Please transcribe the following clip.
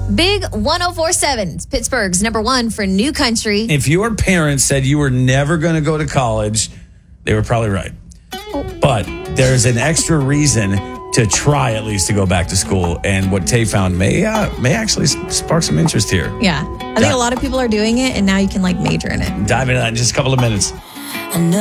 Big 104.7. It's Pittsburgh's number one for new country. If your parents said you were never going to go to college, they were probably right. But there's an extra reason to try at least to go back to school. And what Tay found may actually spark some interest here. Yeah. I think a lot of people are doing it, and now you can major in it. Dive into that in just a couple of minutes.